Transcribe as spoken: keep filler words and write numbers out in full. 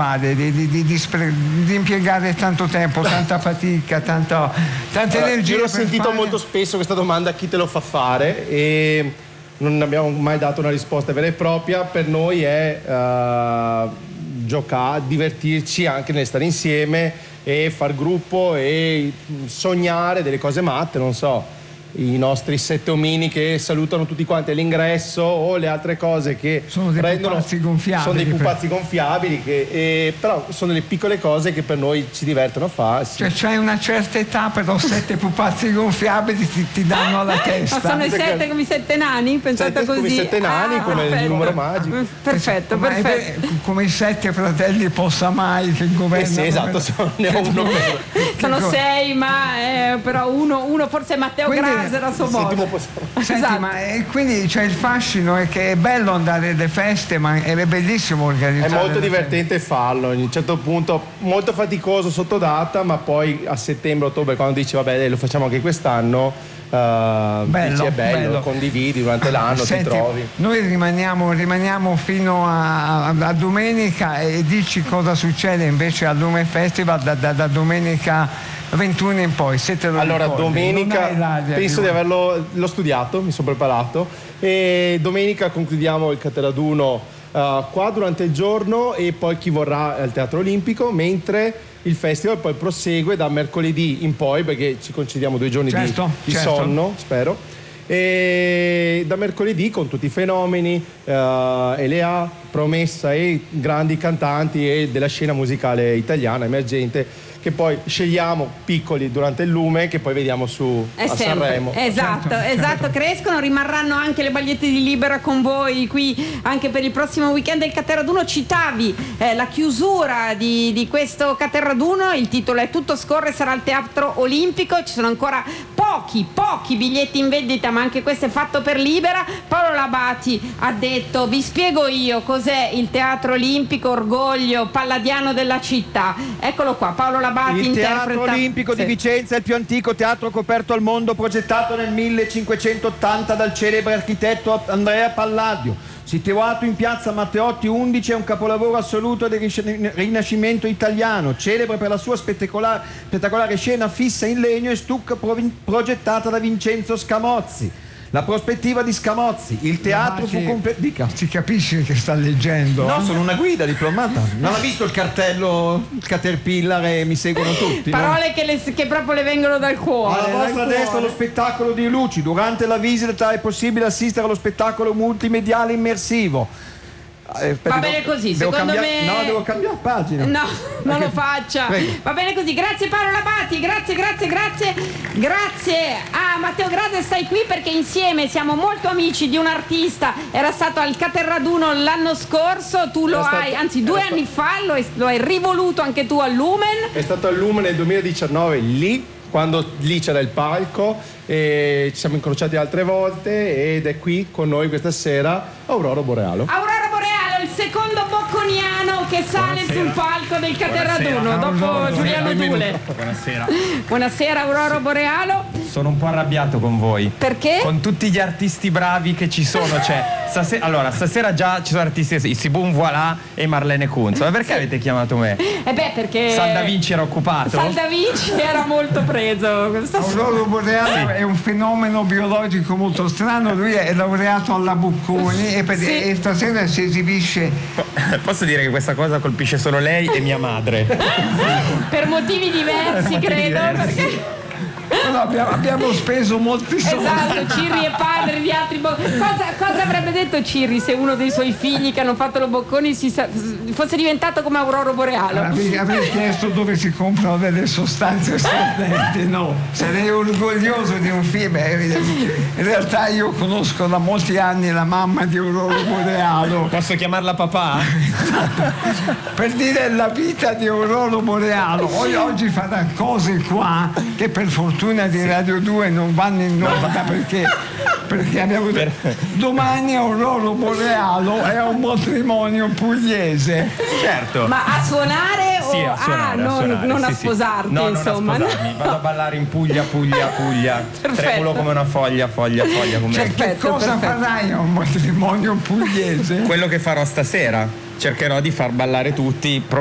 fare di, di, di, di, spre- di impiegare tanto tempo, tanta fatica, tanta, tanta allora, energia? Io ho sentito fare... molto spesso questa domanda: chi te lo fa fare? E non abbiamo mai dato una risposta vera e propria. Per noi è uh, giocare, divertirci anche nel stare insieme e far gruppo e sognare delle cose matte, non so, i nostri sette omini che salutano tutti quanti all'ingresso, o le altre cose che sono dei rendono, pupazzi gonfiabili, sono dei pupazzi per... gonfiabili che, eh, però sono delle piccole cose che per noi ci divertono a farsi. Cioè c'hai una certa età, però sette pupazzi gonfiabili ti, ti danno alla testa. Ma sono i sette come i sette nani? Pensate sette così? come i sette nani, ah, come perfetto. il numero magico. Perfetto, Ma perfetto. È, come i sette fratelli possa mai che governano. Eh sì, esatto, sono, ne ho uno per... Sono sei, ma eh, però uno, uno forse è Matteo Quindi, Graser a suo modo. Senti, Esatto. ma e quindi cioè, il fascino è che è bello andare alle feste, ma è bellissimo organizzare. È molto le divertente farlo, a un certo punto molto faticoso sotto data, ma poi a settembre, ottobre, quando dici vabbè dai, lo facciamo anche quest'anno, uh, bello, dici è bello, bello. lo condividi durante l'anno, Senti, ti trovi. Noi rimaniamo, rimaniamo fino a, a, a domenica, e dici cosa succede invece al Lumen Festival da, da, da domenica ventuno in poi, se te lo allora ricordi. domenica penso più. di averlo l'ho studiato, mi sono preparato, e domenica concludiamo il Cateraduno uh, qua durante il giorno, e poi chi vorrà al Teatro Olimpico, mentre il festival poi prosegue da mercoledì in poi, perché ci concediamo due giorni certo, di, di certo. sonno, spero, e da mercoledì con tutti i fenomeni, uh, Elea, Promessa e grandi cantanti e della scena musicale italiana emergente, che poi scegliamo piccoli durante il Lume, che poi vediamo su È a sempre, Sanremo. esatto, Certo, esatto, certo. crescono, rimarranno anche le Bagliette di Libera con voi qui anche per il prossimo weekend del Cateraduno. Citavi eh, la chiusura di, di questo Cateraduno, il titolo è Tutto scorre, sarà al Teatro Olimpico, ci sono ancora pochi, pochi biglietti in vendita, ma anche questo è fatto per Libera. Paolo Labati ha detto: vi spiego io cos'è il Teatro Olimpico, orgoglio palladiano della città. Eccolo qua, Paolo Labati. Il Teatro interpreta... Olimpico di sì. Vicenza è il più antico teatro coperto al mondo, progettato nel millecinquecentottanta dal celebre architetto Andrea Palladio. Situato in piazza Matteotti undici, è un capolavoro assoluto del Rinascimento italiano, celebre per la sua spettacolare, spettacolare scena fissa in legno e stucco progettata da Vincenzo Scamozzi. La prospettiva di Scamozzi, il teatro fu completo. Dica. Si capisce che sta leggendo? No, sono una guida diplomata. Non ha visto il cartello, il Caterpillar e mi seguono tutti? Parole no? che, le, che proprio le vengono dal cuore. Alla dal vostra cuore. destra lo spettacolo di luci. Durante la visita è possibile assistere allo spettacolo multimediale immersivo. Eh, Va bene così, devo secondo cambiare... me... No, devo cambiare pagina. No, non Perché... lo faccia. Prego. Va bene così, grazie Paolo Labati, grazie, grazie, grazie. Grazie a Matteo Graser, stai qui perché insieme siamo molto amici di un artista. Era stato al Cateraduno l'anno scorso, tu lo Era hai, stato- anzi due era anni stato- fa lo hai, lo hai rivoluto anche tu al Lumen. È stato al Lume nel duemiladiciannove, lì, quando lì c'era il palco, e ci siamo incrociati altre volte, ed è qui con noi questa sera Aurora Borealo. Aurora Borealo, il secondo bocconiano che sale Buonasera. sul palco del Cateraduno Buonasera. dopo Aurora, Giuliano benvenuto. Dule. Buonasera. Buonasera Aurora Borealo. Sono un po' arrabbiato con voi. Perché? Con tutti gli artisti bravi che ci sono. Cioè, stasera, allora, stasera già ci sono artisti, Sibun Voilà e Marlene Kunz. Ma perché avete chiamato me? Eh beh, perché Sal Da Vinci era occupato? Sal Da Vinci era molto preso. Questa Aurora Boreale è un fenomeno biologico molto strano, lui è laureato alla Bocconi e, per, Sì. e stasera si esibisce. Posso dire che questa cosa colpisce solo lei e mia madre. per motivi diversi, motivi credo. diversi. Perché... No, abbiamo, abbiamo speso molti soldi. Esatto, Cirri è padre di altri bo- cosa, cosa avrebbe detto Cirri se uno dei suoi figli che hanno fatto lo Bocconi si sa- fosse diventato come Aurora Borealo? Avrei, avrei chiesto dove si comprano delle sostanze stordenti, no, sarei orgoglioso di un film. In realtà io conosco da molti anni la mamma di Aurora Borealo. Posso chiamarla papà? Per dire la vita di Aurora Borealo. Oggi farà cose qua che per fortuna di Radio due non vanno in onda perché, perché abbiamo domani Aurora Borealo è un matrimonio pugliese. Certo. Ma a suonare o Sì, a suonare, ah, a non, suonare, non sì, a sì. sposarti, no, insomma. Non a sposarmi, vado a ballare in Puglia, Puglia, Puglia. Perfetto. Tremulo come una foglia, foglia, foglia. Come... Cioè, che Perfetto, cosa perfetto. farai a un matrimonio pugliese? Quello che farò stasera, cercherò di far ballare tutti.